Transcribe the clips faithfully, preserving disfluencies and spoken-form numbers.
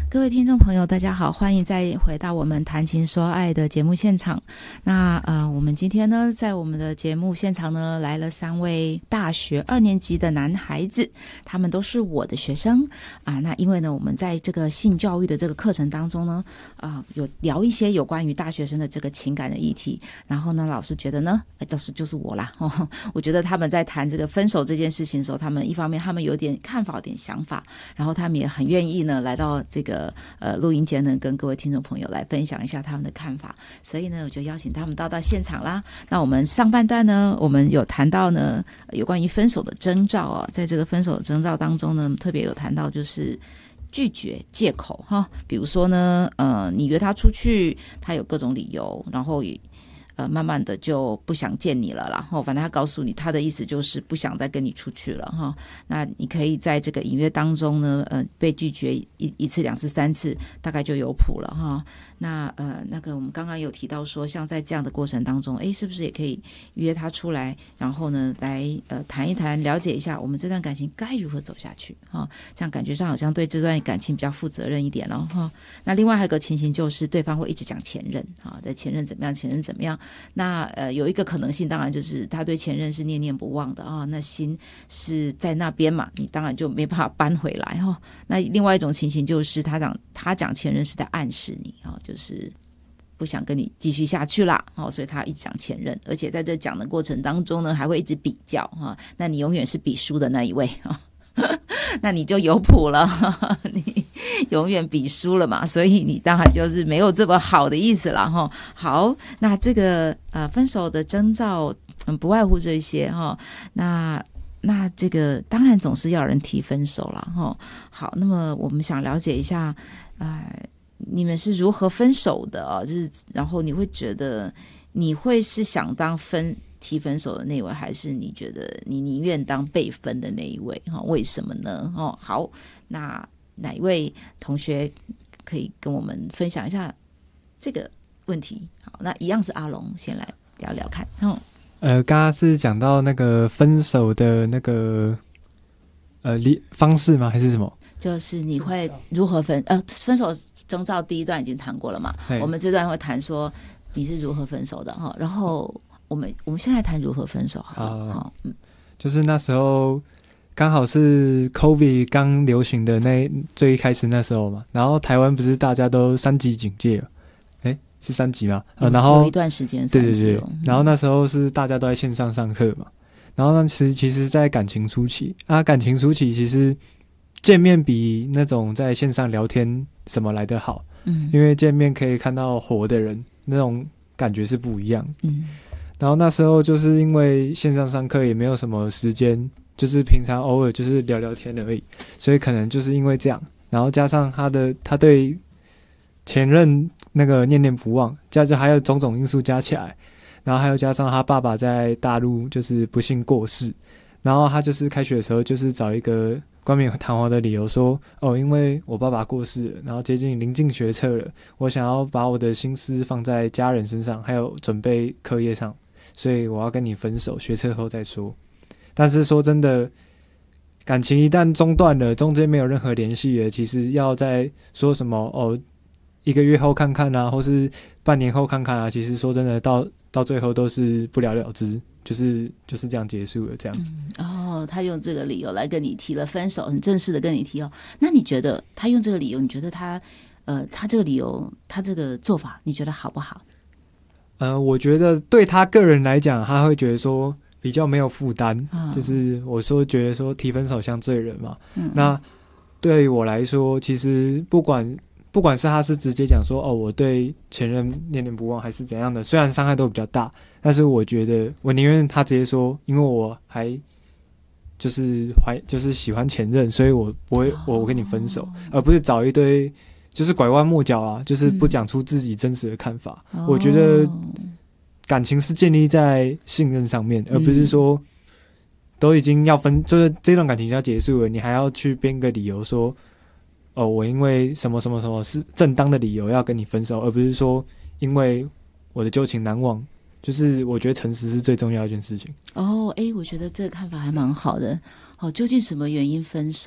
各位听众朋友大家好，欢迎再回到我们谈情说爱的节目现场。那呃，我们今天呢在我们的节目现场呢来了三位大学二年级的男孩子，他们都是我的学生啊。那因为呢我们在这个性教育的这个课程当中呢啊，有聊一些有关于大学生的这个情感的议题，然后呢老师觉得呢都是就是我啦、哦、我觉得他们在谈这个分手这件事情的时候，他们一方面他们有点看法有点想法，然后他们也很愿意呢来到这个呃录音间呢跟各位听众朋友来分享一下他们的看法，所以呢我就邀请他们到到现场啦。那我们上半段呢我们有谈到呢有关于分手的征兆哦，在这个分手的征兆当中呢特别有谈到就是拒绝借口哈，比如说呢呃你约他出去，他有各种理由，然后也呃，慢慢的就不想见你了啦，哦，反正他告诉你他的意思就是不想再跟你出去了哈。那你可以在这个隐约当中呢，呃，被拒绝一一次、两次、三次，大概就有谱了哈。那呃，那个我们刚刚有提到说，像在这样的过程当中，哎，是不是也可以约他出来，然后呢，来呃谈一谈，了解一下我们这段感情该如何走下去哈？这样感觉上好像对这段感情比较负责任一点了哈。那另外还有一个情形就是对方会一直讲前任啊，的前任怎么样，前任怎么样。那呃有一个可能性，当然就是他对前任是念念不忘的啊，那心是在那边嘛，你当然就没办法搬回来哈、哦。那另外一种情形就是他讲他讲前任是在暗示你啊、哦，就是不想跟你继续下去啦，哦，所以他一直讲前任，而且在这讲的过程当中呢，还会一直比较哈、哦，那你永远是比输的那一位啊。哦那你就有谱了，你永远比输了嘛，所以你当然就是没有这么好的意思了哈。好，那这个呃分手的征兆，嗯，不外乎这些哈。那那这个当然总是要有人提分手了哈。好，那么我们想了解一下，呃，你们是如何分手的啊？就是然后你会觉得你会是想当分。提分手的那一位，还是你觉得你宁愿当被分的那一位？为什么呢？好，那哪一位同学可以跟我们分享一下这个问题？好，那一样是阿龙先来聊聊看。嗯， 呃，刚刚是讲到那个分手的那个呃方式吗？还是什么？ 就是你会如何分？呃，分手征兆第一段已经谈过了嘛？我们这段会谈说你是如何分手的哈，然后。我们我们先来谈如何分手好了。好，嗯， 就是那时候刚好是 COVID 刚流行的那最一开始那时候嘛，然后台湾不是大家都三级警戒了，哎，是三级吗？呃，然后有一段时间三级， 对对对，然后那时候是大家都在线上上课嘛，然后那其其实，在感情初期啊，感情初期其实见面比那种在线上聊天什么来得好，嗯，因为见面可以看到活的人，那种感觉是不一样，嗯。然后那时候就是因为线上上课也没有什么时间，就是平常偶尔就是聊聊天而已，所以可能就是因为这样，然后加上他的他对前任那个念念不忘，加上还有种种因素加起来，然后还有加上他爸爸在大陆就是不幸过世，然后他就是开学的时候就是找一个冠冕堂皇的理由说，哦，因为我爸爸过世了，然后接近临近学测了，我想要把我的心思放在家人身上，还有准备课业上。所以我要跟你分手，学测后再说。但是说真的，感情一旦中断了，中间没有任何联系了，其实要再说什么哦，一个月后看看啊，或是半年后看看啊，其实说真的，到到最后都是不了了之，就是就是这样结束了，这样子。 嗯、哦，他用这个理由来跟你提了分手，很正式的跟你提哦。那你觉得他用这个理由，你觉得他呃，他这个理由，他这个做法，你觉得好不好？ 呃，我觉得对他个人来讲，他会觉得说比较没有负担、哦，就是我说觉得说提分手像罪人嘛。嗯、那对于我来说，其实不管不管是他是直接讲说哦，我对前任念念不忘，还是怎样的，虽然伤害都比较大，但是我觉得我宁愿他直接说，因为我还就是怀就是喜欢前任，所以我不会我跟你分手，哦、而不是找一堆。就是拐弯抹角啊，就是不讲出自己真实的看法、嗯、我觉得感情是建立在信任上面、嗯、而不是说都已经要分，就是这段感情要结束了，你还要去编个理由说哦，我因为什么什么什么是正当的理由要跟你分手，而不是说因为我的旧情难忘，就是我觉得诚实是最重要的一件事情。 哦，哎，我觉得这个看法还蛮好的。好，究竟什么原因分手？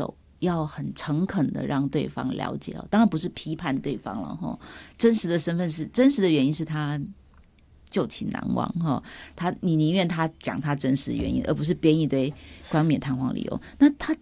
要很诚恳的让对方了解哦，当然不是批判对方了哈。真实的身份是真实的原因是他旧情难忘哈，他你宁愿他讲他真实的原因，而不是编一堆冠冕堂皇理由。那他